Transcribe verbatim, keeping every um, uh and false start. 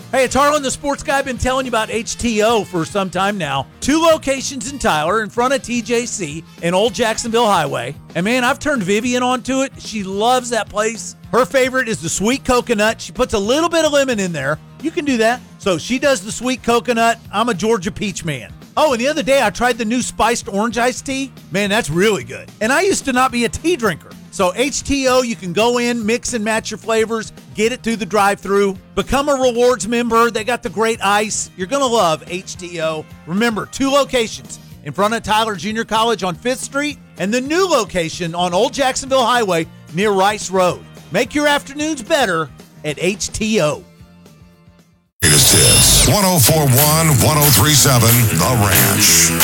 Hey, it's Harlan, the sports guy. I've been telling you about H T O for some time now. Two locations in Tyler, in front of T J C and Old Jacksonville Highway. And man, I've turned Vivian onto it. She loves that place. Her favorite is the sweet coconut. She puts a little bit of lemon in there. You can do that. So she does the sweet coconut. I'm a Georgia peach man. Oh, and the other day I tried the new spiced orange iced tea. Man, that's really good. And I used to not be a tea drinker. So H T O, you can go in, mix and match your flavors, get it through the drive-thru, become a rewards member. They got the great ice. You're going to love H T O. Remember, two locations in front of Tyler Junior College on fifth Street and the new location on Old Jacksonville Highway near Rice Road. Make your afternoons better at H T O. Greatest hits, one oh four point one, one oh three point seven, The Ranch.